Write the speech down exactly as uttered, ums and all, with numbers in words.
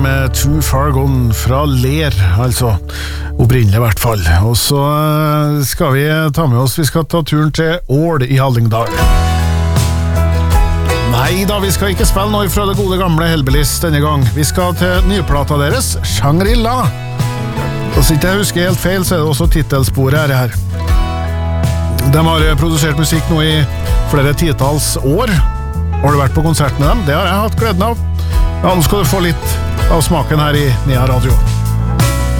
med Too Far Gone fra Ler, altså opprinnelig i hvert fall. Og så skal vi ta med oss, vi skal ta turen til Ål i Hallingdal. Nei da, vi skal ikke spille noe fra det gode gamle Hellbillies denne gang. Vi skal til nyplata deres, Shangri-La. Og så ikke jeg husker helt feil, så er det også titelsporet her. De har produsert musikk nå i flere titalls år. Har du vært på konsert med dem? Det har jeg hatt gleden av. Ja, nå skal du få litt av smaken her i Nea Radio.